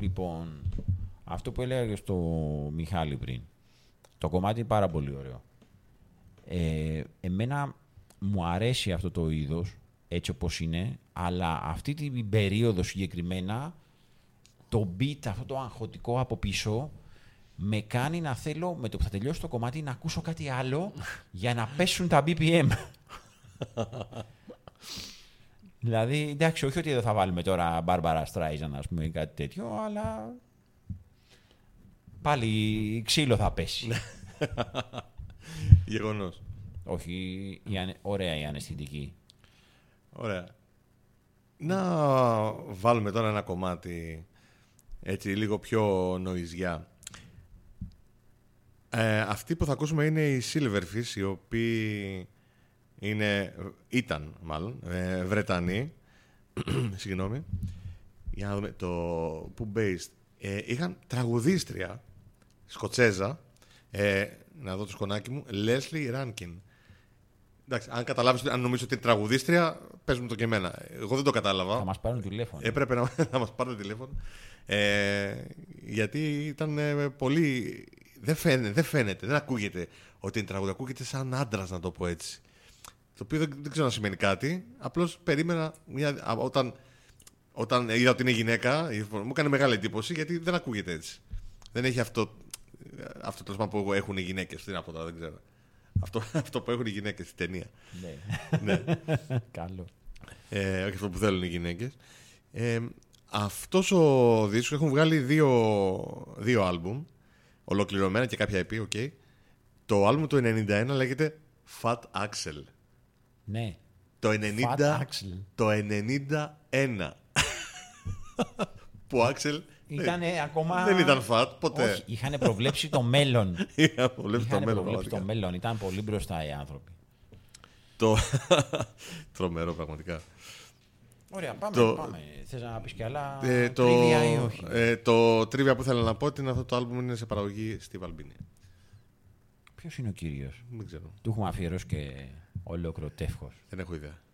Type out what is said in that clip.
Λοιπόν, αυτό που έλεγα και στο Μιχάλη πριν. Το κομμάτι είναι πάρα πολύ ωραίο. Εμένα μου αρέσει αυτό το είδος, έτσι όπως είναι, αλλά αυτή την περίοδο συγκεκριμένα, το beat, αυτό το αγχωτικό από πίσω, με κάνει να θέλω, με το που θα τελειώσει το κομμάτι, να ακούσω κάτι άλλο για να πέσουν τα BPM. Δηλαδή, εντάξει, όχι ότι εδώ θα βάλουμε τώρα Barbara Streisand, ας πούμε, ή κάτι τέτοιο, αλλά πάλι ξύλο θα πέσει. Γεγονός. Όχι, ωραία η αναισθητική. Ωραία. Να βάλουμε τώρα ένα κομμάτι έτσι λίγο πιο νοηζιά. Αυτοί που θα ακούσουμε είναι οι Silverfish, οι οποίοι ήταν Βρετανοί. Συγγνώμη. Για να δούμε το που based. Είχαν τραγουδίστρια Σκοτσέζα, να δω το σκονάκι μου, Leslie Rankin. Εντάξει, αν καταλάβεις, αν νομίζω ότι είναι τραγουδίστρια, πες μου το και εμένα. Εγώ δεν το κατάλαβα. Θα μας πάρουν τηλέφωνο. Έπρεπε να μας πάρουν τηλέφωνο. Γιατί ήταν πολύ... Δεν φαίνεται, δεν ακούγεται ότι είναι τραγούδι. Ακούγεται σαν άντρας, να το πω έτσι. Το οποίο δεν ξέρω να σημαίνει κάτι. Απλώς περίμενα όταν είδα ότι είναι γυναίκα, μου έκανε μεγάλη εντύπωση γιατί δεν ακούγεται έτσι. Δεν έχει αυτό το που έχουν οι γυναίκες. Τι να πω τώρα, δεν ξέρω. Αυτό που έχουν οι γυναίκες στην ταινία. Ναι. Καλό. Όχι αυτό που θέλουν οι γυναίκες. Αυτός ο δίσκος έχουν βγάλει δύο άλμπουμ ολοκληρωμένα και κάποια EP, okay. Το άλμπουμ του 91 λέγεται Fat Axel. Ναι. Το 91 που ο Axel ακόμα... δεν ήταν fat ποτέ. Όχι, είχαν προβλέψει το μέλλον. Είχαν προβλέψει το μέλλον. Ήταν πολύ μπροστά οι άνθρωποι. Τρομερό πραγματικά. Ωραία, πάμε. Θες να πεις κι άλλα τρίβια ή όχι? Το τρίβια που ήθελα να πω είναι αυτό το άλμπουμ είναι σε παραγωγή Steve Albini. Ποιος είναι ο κύριος? Δεν ξέρω. Του έχουμε αφιερώσει και ολόκληρο τεύχος. Δεν έχω ιδέα.